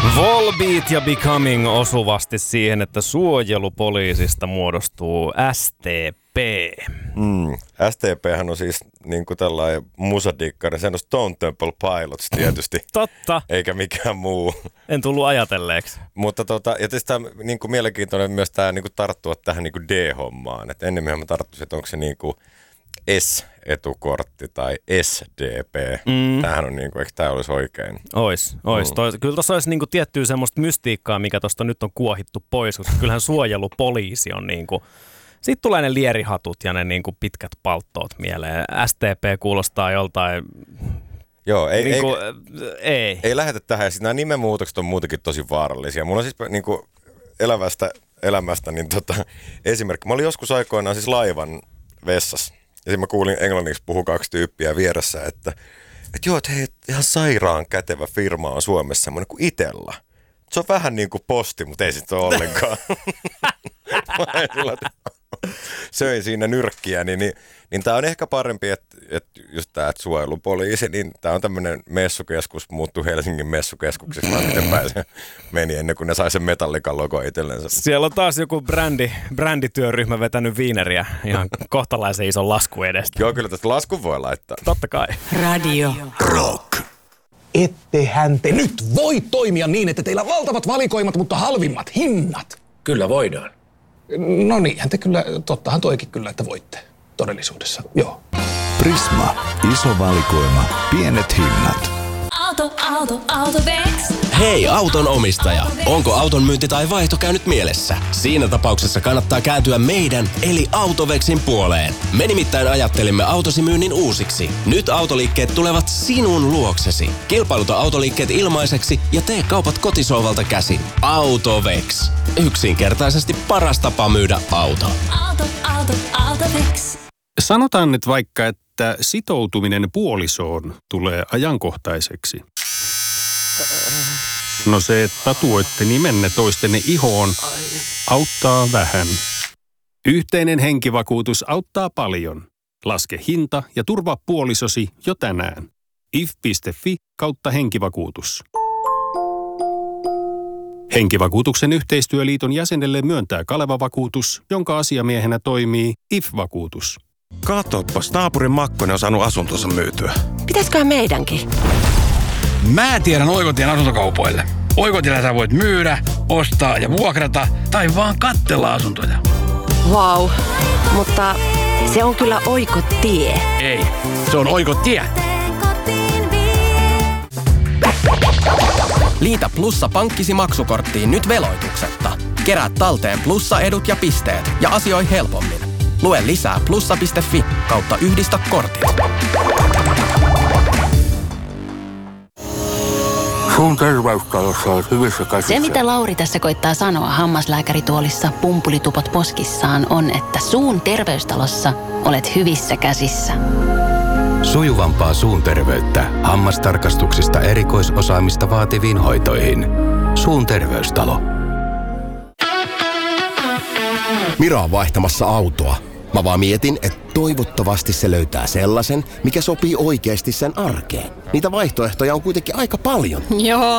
Volbeat ja Becoming osuvasti siihen, että suojelupoliisista muodostuu STP. STPhän on siis niinku tällainen musadikkari. Sehän on Stone Temple Pilots tietysti. Totta. Eikä mikään muu. En tullut ajatelleeksi. Mutta ja tietysti tämä niinku mielenkiintoinen myös tämä niinku tarttua tähän niinku D-hommaan. Et ennemmin mä tarttuisin, että onko se niinku S-etukortti tai SDP. Tämähän on niinku, eikö tämä olisi oikein? Ois. Kyllä tuossa olisi niinku tiettyä semmoista mystiikkaa, mikä tuosta nyt on kuohittu pois, koska kyllähän suojelupoliisi on niinku, siitä tulee ne lierihatut ja ne niinku pitkät palttoot mieleen. STP kuulostaa joltain. Joo, ei lähdetä tähän. Ja nämä nimenmuutokset on muutenkin tosi vaarallisia. Mulla on siis niinku elävästä elämästä niin esimerkki. Mä olin joskus aikoinaan siis laivan vessassa. Ja sitten mä kuulin englanniksi puhuu 2 tyyppiä vieressä, että joo, että hei, ihan sairaan kätevä firma on Suomessa semmoinen kuin Itella. Se on vähän niin kuin posti, mutta ei sitten ole ollenkaan. Söin siinä nyrkkiä, niin tämä on ehkä parempi, että just tämä suojelupoliisi, niin tämä on tämmöinen messukeskus, muuttui Helsingin messukeskukseksi, vaan miten meni ennen kuin ne sai sen metallikan logo itsellensä. Siellä on taas joku brändityöryhmä vetänyt viineriä ihan kohtalaisen ison lasku edestä. Joo, kyllä tästä laskun voi laittaa. Totta kai. Radio Rock. Ettehän te nyt voi toimia niin, että teillä on valtavat valikoimat, mutta halvimmat hinnat. Kyllä voidaan. No niinhän te kyllä, tottahan toikin kyllä, että voitte todellisuudessa, joo. Prisma, iso valikoima, pienet hinnat. Autovex. Hei auton omistaja, onko auton myynti tai vaihto käynyt mielessä? Siinä tapauksessa kannattaa kääntyä meidän eli Autovexin puoleen. Me nimittäin ajattelimme autosi myynnin uusiksi. Nyt autoliikkeet tulevat sinun luoksesi. Kilpailuta autoliikkeet ilmaiseksi ja tee kaupat kotisohvalta käsin. Autovex. Yksinkertaisesti paras tapa myydä auto. Autovex. Sanotaan nyt vaikka, että sitoutuminen puolisoon tulee ajankohtaiseksi. No se, että tatuoitte nimenne toistenne ihoon, auttaa vähän. Yhteinen henkivakuutus auttaa paljon. Laske hinta ja turvaa puolisosi jo tänään. if.fi/henkivakuutus. Henkivakuutuksen yhteistyöliiton jäsenelle myöntää Kaleva-vakuutus, jonka asiamiehenä toimii IF-vakuutus. Katoppas, naapurin Makkonen on saanut asuntonsa myytyä. Pitäisköhän meidänkin? Mä tiedän Oikotien asuntokaupoille. Oikotiellä sä voit myydä, ostaa ja vuokrata tai vaan katsella asuntoja. Vau, mutta se on kyllä Oikotie. Ei, se on Oikotie. Liitä Plussa pankkisi maksukorttiin nyt veloituksetta. Kerää talteen Plussa-edut ja pisteet ja asioi helpommin. Lue lisää plussa.fi/yhdistä kortit. Suun terveystalossa olet hyvissä käsissä. Se, mitä Lauri tässä koittaa sanoa hammaslääkärituolissa pumpulitupot poskissaan, on, että suun terveystalossa olet hyvissä käsissä. Sujuvampaa suun terveyttä hammastarkastuksista erikoisosaamista vaativiin hoitoihin. Suun terveystalo. Mira on vaihtamassa autoa. Mä vaan mietin, että toivottavasti se löytää sellaisen, mikä sopii oikeasti sen arkeen. Niitä vaihtoehtoja on kuitenkin aika paljon. Joo.